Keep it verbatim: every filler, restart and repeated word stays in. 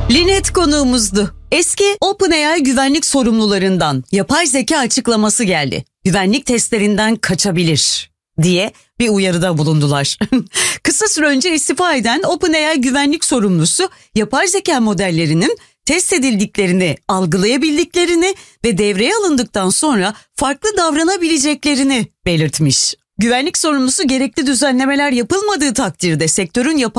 Linet konuğumuzdu. Eski OpenAI güvenlik sorumlularından yapay zeka açıklaması geldi. Güvenlik testlerinden kaçabilir diye bir uyarıda bulundular. Kısa süre önce istifa eden OpenAI güvenlik sorumlusu yapay zeka modellerinin test edildiklerini, algılayabildiklerini ve devreye alındıktan sonra farklı davranabileceklerini belirtmiş. Güvenlik sorumlusu gerekli düzenlemeler yapılmadığı takdirde sektörün yapay